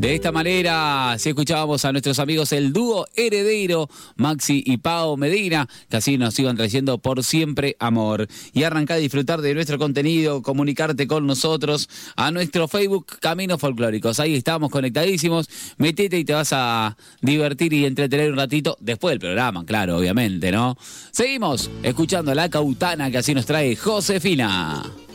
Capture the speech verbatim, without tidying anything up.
De esta manera, si escuchábamos a nuestros amigos el dúo Heredero, Maxi y Pao Medina, que así nos iban trayendo Por Siempre Amor. Y arranca a disfrutar de nuestro contenido, comunicarte con nosotros a nuestro Facebook Caminos Folclóricos. Ahí estamos conectadísimos. Metete y te vas a divertir y entretener un ratito después del programa, claro, obviamente, ¿no? Seguimos escuchando La Cautana, que así nos trae Josefina.